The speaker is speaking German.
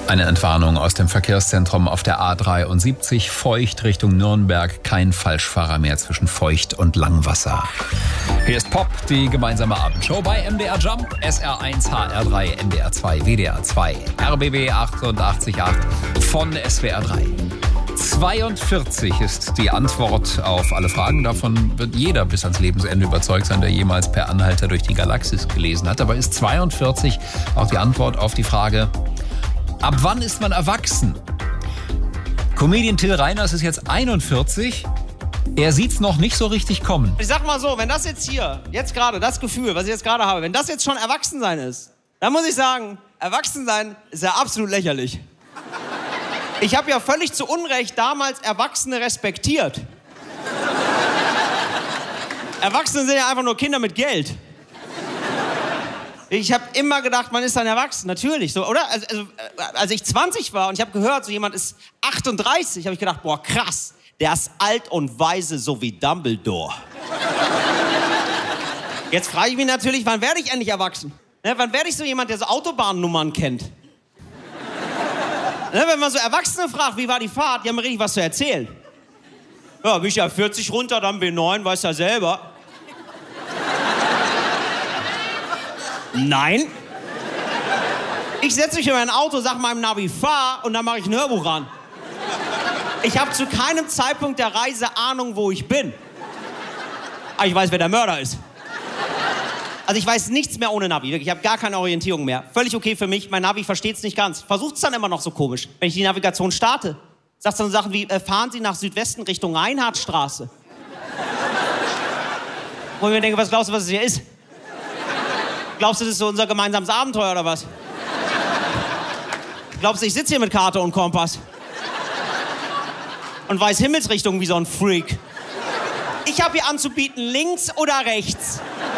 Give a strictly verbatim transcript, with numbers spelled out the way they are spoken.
Eine Entwarnung aus dem Verkehrszentrum auf der A dreiundsiebzig, Feucht Richtung Nürnberg. Kein Falschfahrer mehr zwischen Feucht und Langwasser. Hier ist Pop, die gemeinsame Abendshow bei M D R Jump, S R eins, H R drei, M D R zwei, W D R zwei, R B B achtundachtzig Komma acht von S W R drei. zweiundvierzig ist die Antwort auf alle Fragen. Davon wird jeder bis ans Lebensende überzeugt sein, der jemals Per Anhalter durch die Galaxis gelesen hat. Aber ist zweiundvierzig auch die Antwort auf die Frage: Ab wann ist man erwachsen? Comedian Till Reiners ist jetzt einundvierzig. Er sieht's noch nicht so richtig kommen. Ich sag mal so, wenn das jetzt hier, jetzt gerade, das Gefühl, was ich jetzt gerade habe, wenn das jetzt schon Erwachsensein ist, dann muss ich sagen, Erwachsensein ist ja absolut lächerlich. Ich habe ja völlig zu Unrecht damals Erwachsene respektiert. Erwachsene sind ja einfach nur Kinder mit Geld. Ich habe immer gedacht, man ist dann erwachsen, natürlich, so, oder? Also, also, als ich zwanzig war und ich habe gehört, so jemand ist achtunddreißig, habe ich gedacht, boah, krass, der ist alt und weise, so wie Dumbledore. Jetzt frage ich mich natürlich, wann werde ich endlich erwachsen? Ne, wann werde ich so jemand, der so Autobahnnummern kennt? Ne, wenn man so Erwachsene fragt, wie war die Fahrt, die haben mir richtig was zu erzählen. Ja, bin ich ja vierzig runter, dann B neun, weißt ja selber. Nein. Ich setze mich in mein Auto, sag meinem Navi, fahr, und dann mache ich ein Hörbuch ran. Ich habe zu keinem Zeitpunkt der Reise Ahnung, wo ich bin. Aber ich weiß, wer der Mörder ist. Also ich weiß nichts mehr ohne Navi, wirklich. Ich habe gar keine Orientierung mehr. Völlig okay für mich, mein Navi versteht es nicht ganz. Versucht es dann immer noch so komisch. Wenn ich die Navigation starte, sagt es dann so Sachen wie, äh, fahren Sie nach Südwesten Richtung Reinhardtstraße. Wo ich mir denke, was glaubst du, was es hier ist? Glaubst du, das ist so unser gemeinsames Abenteuer oder was? Glaubst du, ich sitze hier mit Karte und Kompass? Und weiß Himmelsrichtung wie so ein Freak? Ich habe hier anzubieten, links oder rechts.